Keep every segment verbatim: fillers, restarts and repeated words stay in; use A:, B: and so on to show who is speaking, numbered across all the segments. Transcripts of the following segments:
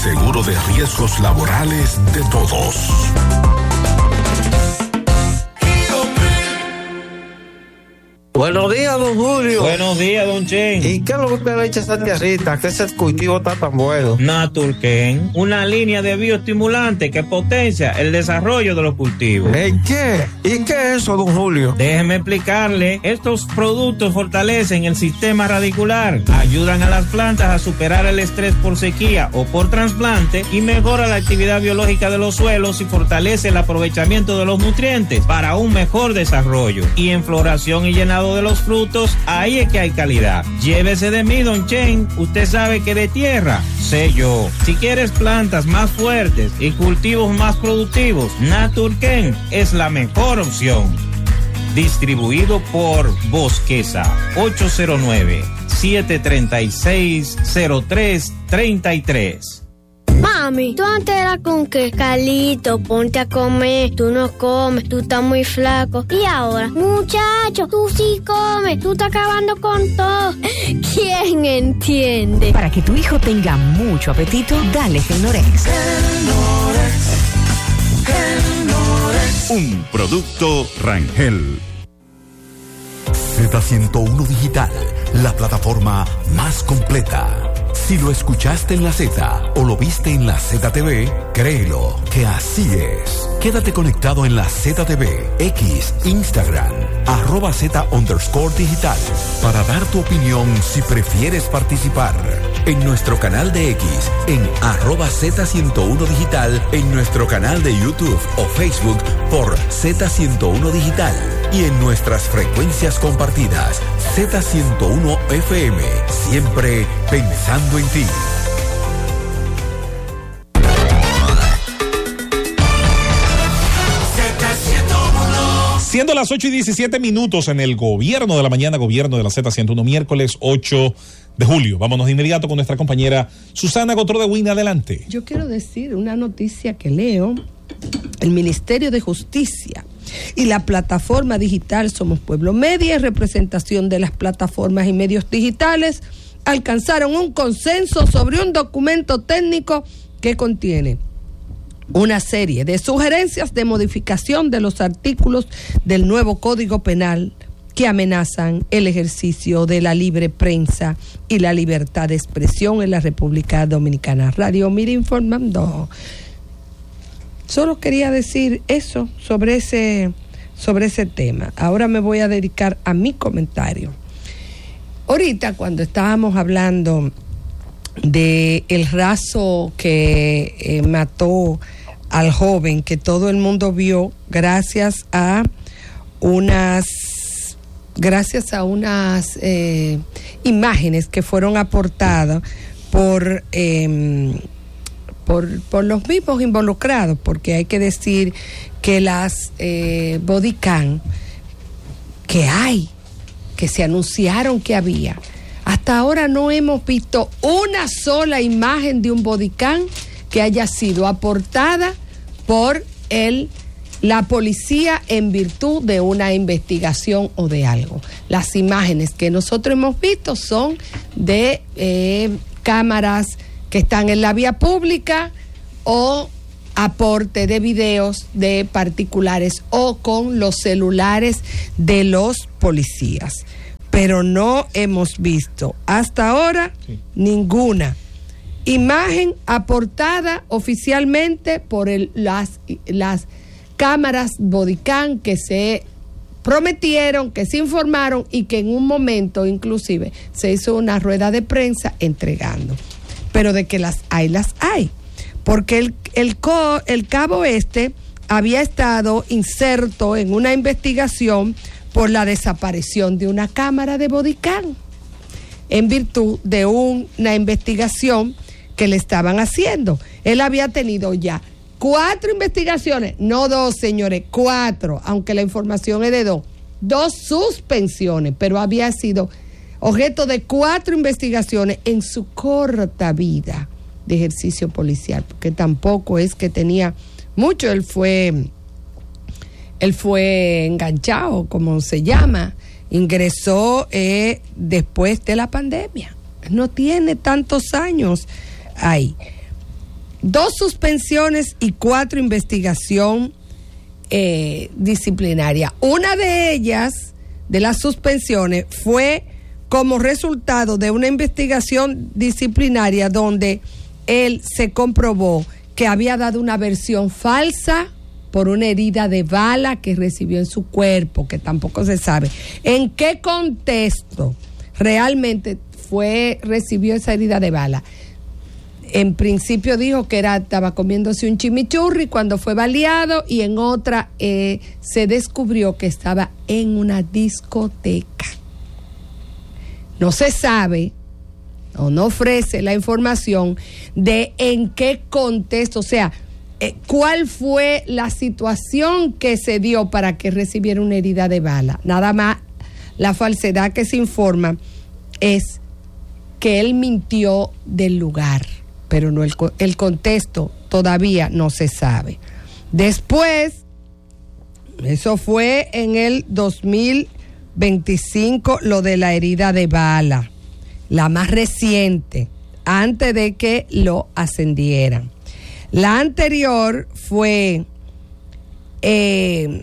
A: seguro de riesgos laborales de todos.
B: Buenos días, don Julio.
C: Buenos días, don Chen.
B: ¿Y qué es lo que usted le echa a esa tierrita? Que ese cultivo está tan bueno.
C: Naturken, una línea de bioestimulante que potencia el desarrollo de los cultivos.
B: ¿En qué? ¿Y qué es eso, don Julio?
C: Déjeme explicarle. Estos productos fortalecen el sistema radicular, ayudan a las plantas a superar el estrés por sequía o por trasplante y mejora la actividad biológica de los suelos y fortalece el aprovechamiento de los nutrientes para un mejor desarrollo. Y en floración y llenado de los frutos, ahí es que hay calidad. Llévese de mí, don Chen. Usted sabe que de tierra sé yo. Si quieres plantas más fuertes y cultivos más productivos, Naturken es la mejor opción. Distribuido por Bosqueza. Ocho cero nueve, siete tres seis, cero tres tres tres.
D: Mami, tú antes eras con que, Carlito, ponte a comer, tú no comes, tú estás muy flaco. Y ahora, muchacho, tú sí comes, tú estás acabando con todo. ¿Quién entiende?
E: Para que tu hijo tenga mucho apetito, dale Gelnorex.
F: Gelnorex, Gelnorex.
G: Un producto Rangel.
A: Z ciento uno Digital, la plataforma más completa. Si lo escuchaste en la Z o lo viste en la Z T V, créelo que así es. Quédate conectado en la Z T V, X, Instagram, arroba Z underscore digital, para dar tu opinión si prefieres participar. En nuestro canal de X, en arroba Z ciento uno digital, en nuestro canal de YouTube o Facebook por Z ciento uno Digital y en nuestras frecuencias compartidas, Z ciento uno F M, siempre pensando en ti.
H: Siendo las ocho y diecisiete minutos en el gobierno de la mañana, gobierno de la Z ciento uno, miércoles ocho de julio. Vámonos de inmediato con nuestra compañera Susana Gotro de Win. Adelante.
I: Yo quiero decir una noticia que leo. El Ministerio de Justicia y la plataforma digital Somos Pueblo Media y representación de las plataformas y medios digitales alcanzaron un consenso sobre un documento técnico que contiene una serie de sugerencias de modificación de los artículos del nuevo Código Penal que amenazan el ejercicio de la libre prensa y la libertad de expresión en la República Dominicana. Radio Mir informando. Solo quería decir eso sobre ese, sobre ese tema. Ahora me voy a dedicar a mi comentario. Ahorita cuando estábamos hablando de el raso que eh, mató al joven, que todo el mundo vio gracias a unas gracias a unas eh, imágenes que fueron aportadas por eh, Por, por los mismos involucrados, porque hay que decir que las eh, bodycam que hay, que se anunciaron que había, hasta ahora no hemos visto una sola imagen de un bodycam que haya sido aportada por el, la policía en virtud de una investigación o de algo. Las imágenes que nosotros hemos visto son de eh, cámaras que están en la vía pública o aporte de videos de particulares o con los celulares de los policías. Pero no hemos visto hasta ahora sí. ninguna imagen aportada oficialmente por el, las, las cámaras bodycam que se prometieron, que se informaron y que en un momento inclusive se hizo una rueda de prensa entregando. Pero de que las hay, las hay. Porque el, el, co, el cabo este había estado inserto en una investigación por la desaparición de una cámara de bodycam en virtud de un, una investigación que le estaban haciendo. Él había tenido ya cuatro investigaciones, no dos, señores, cuatro, aunque la información es de dos, dos suspensiones, pero había sido objeto de cuatro investigaciones en su corta vida de ejercicio policial, porque tampoco es que tenía mucho. Él fue, él fue enganchado, como se llama, ingresó eh, después de la pandemia. No tiene tantos años ahí. dos suspensiones y cuatro investigación eh, disciplinaria. Una de ellas, de las suspensiones, fue como resultado de una investigación disciplinaria donde él se comprobó que había dado una versión falsa por una herida de bala que recibió en su cuerpo, que tampoco se sabe en qué contexto realmente fue, recibió esa herida de bala. En principio dijo que era, estaba comiéndose un chimichurri cuando fue baleado, y en otra eh, se descubrió que estaba en una discoteca. No se sabe o no ofrece la información de en qué contexto, o sea, eh, cuál fue la situación que se dio para que recibiera una herida de bala. Nada más la falsedad que se informa es que él mintió del lugar, pero no el, el contexto todavía no se sabe. Después, eso fue en el dos mil veinticinco, lo de la herida de bala, la más reciente, antes de que lo ascendieran. La anterior fue eh,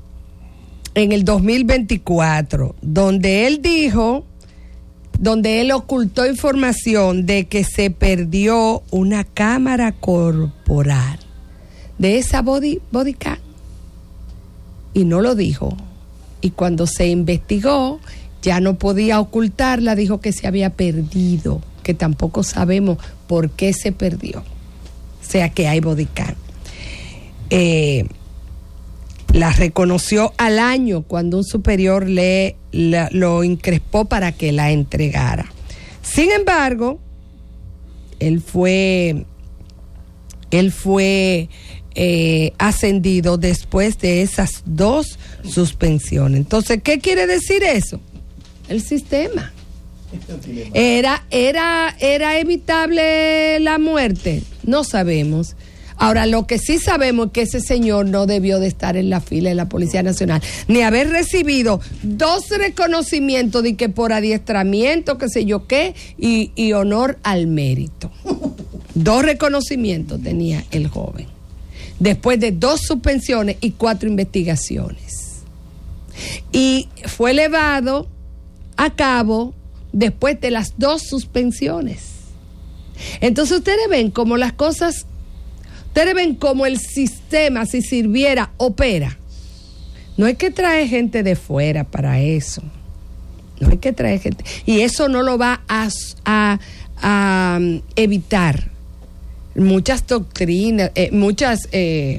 I: en el dos mil veinticuatro, donde él dijo, donde él ocultó información de que se perdió una cámara corporal de esa body, body cam, y no lo dijo. Y cuando se investigó, ya no podía ocultarla, dijo que se había perdido, que tampoco sabemos por qué se perdió. O sea que hay body cam. Eh, la reconoció al año cuando un superior le la, lo increspó para que la entregara. Sin embargo, él fue, él fue eh, ascendido después de esas dos suspensiones. Entonces, ¿qué quiere decir eso? El sistema. ¿Era, era, era evitable la muerte? No sabemos. Ahora, lo que sí sabemos es que ese señor no debió de estar en la fila de la Policía Nacional, ni haber recibido dos reconocimientos de que por adiestramiento, qué sé yo qué, y, y honor al mérito. Dos reconocimientos tenía el joven, después de dos suspensiones y cuatro investigaciones. Y fue elevado a cabo después de las dos suspensiones. Entonces ustedes ven cómo las cosas, ustedes ven cómo el sistema, si sirviera, opera. No hay que traer gente de fuera para eso. No hay que traer gente. Y eso no lo va a, a, a evitar. Muchas doctrinas, eh, muchas eh,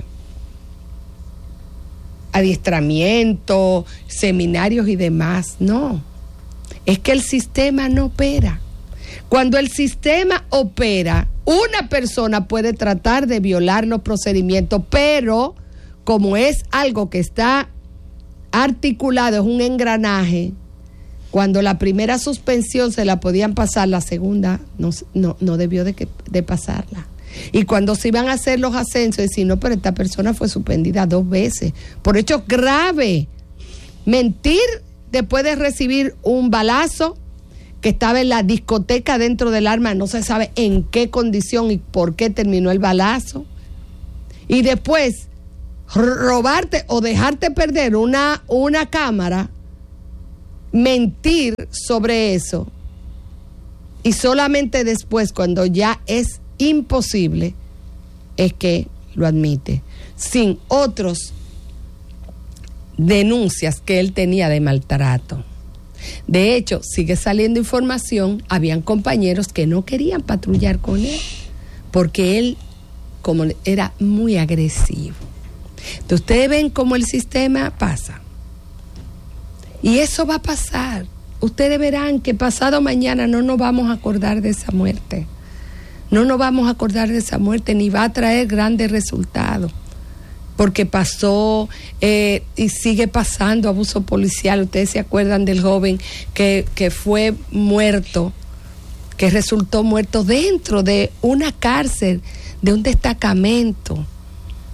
I: adiestramientos, seminarios y demás. No. Es que el sistema no opera. Cuando el sistema opera, una persona puede tratar de violar los procedimientos, pero como es algo que está articulado, es un engranaje, cuando la primera suspensión se la podían pasar, la segunda no, no, no debió de, que, de pasarla. Y cuando se iban a hacer los ascensos, decir, no, pero esta persona fue suspendida dos veces por hechos graves. Mentir después de recibir un balazo, que estaba en la discoteca dentro del arma, no se sabe en qué condición y por qué terminó el balazo. Y después robarte o dejarte perder una, una cámara, mentir sobre eso, y solamente después, cuando ya es imposible, es que lo admite, sin otros denuncias que él tenía de maltrato. De hecho, sigue saliendo información, habían compañeros que no querían patrullar con él, porque él como era muy agresivo. Entonces ustedes ven cómo el sistema pasa. Y eso va a pasar. Ustedes verán que pasado mañana no nos vamos a acordar de esa muerte. No nos vamos a acordar de esa muerte, ni va a traer grandes resultados. Porque pasó eh, y sigue pasando abuso policial. Ustedes se acuerdan del joven que, que fue muerto, que resultó muerto dentro de una cárcel, de un destacamento.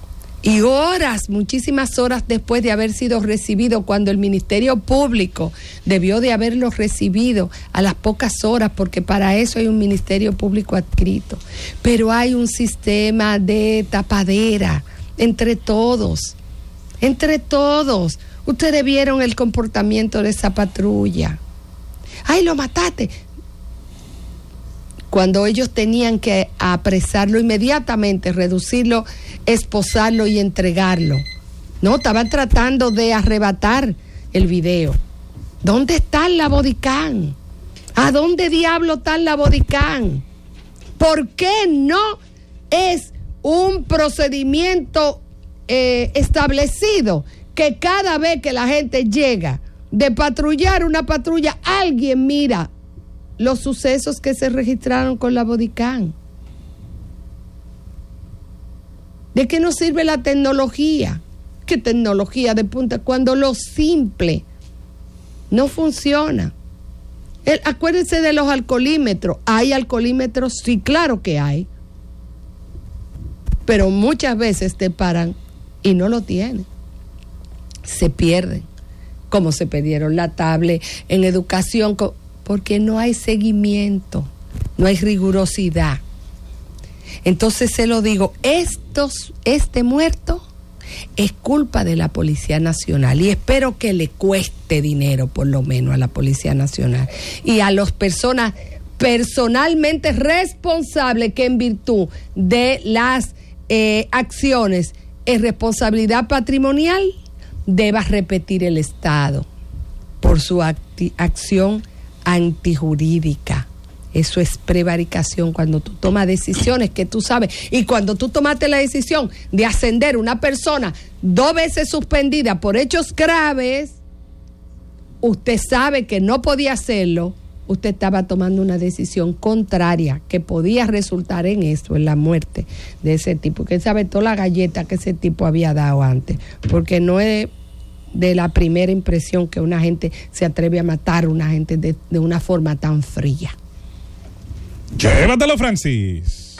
I: Y horas, muchísimas horas después de haber sido recibido, cuando el Ministerio Público debió de haberlo recibido a las pocas horas, porque para eso hay un Ministerio Público adscrito. Pero hay un sistema de tapadera entre todos, entre todos. Ustedes vieron el comportamiento de esa patrulla. ¡Ay, lo mataste! Cuando ellos tenían que apresarlo inmediatamente, reducirlo, esposarlo y entregarlo. No, estaban tratando de arrebatar el video. ¿Dónde está la bodycam? ¿A dónde diablo está la bodycam? ¿Por qué no es un procedimiento eh, establecido que cada vez que la gente llega de patrullar una patrulla, alguien mira los sucesos que se registraron con la bodycam? ¿De qué nos sirve la tecnología? ¿Qué tecnología de punta cuando lo simple no funciona? El, acuérdense de los alcoholímetros. ¿Hay alcoholímetros? Sí, claro que hay. Pero muchas veces te paran y no lo tienen. Se pierden. Como se perdieron la tablet en educación, porque no hay seguimiento, no hay rigurosidad. Entonces se lo digo, estos, este muerto es culpa de la Policía Nacional, y espero que le cueste dinero por lo menos a la Policía Nacional y a las personas personalmente responsables que en virtud de las eh, acciones en responsabilidad patrimonial deba repetir el Estado por su acti- acción antijurídica. Eso es prevaricación, cuando tú tomas decisiones que tú sabes, y cuando tú tomaste la decisión de ascender una persona dos veces suspendida por hechos graves, usted sabe que no podía hacerlo, usted estaba tomando una decisión contraria que podía resultar en eso, en la muerte de ese tipo, que sabe toda la galleta que ese tipo había dado antes, porque no es de la primera impresión que una gente se atreve a matar a una gente de, de una forma tan fría.
H: Llévatelo, Francis.